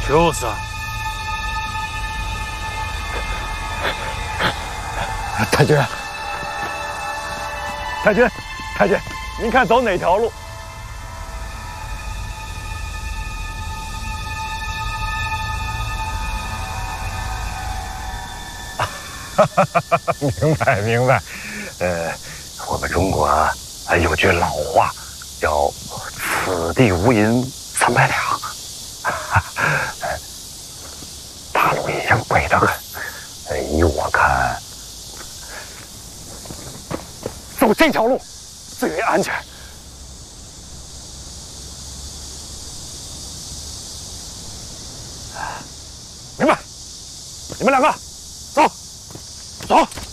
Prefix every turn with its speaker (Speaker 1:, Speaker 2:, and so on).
Speaker 1: 就是啊。
Speaker 2: 太君，太君，太君，您看走哪条路？明白明白。我们中国有句老话，叫“此地无银300两”。大路已经鬼得很，依我看，走这条路最为安全。明白？你们两个走，走。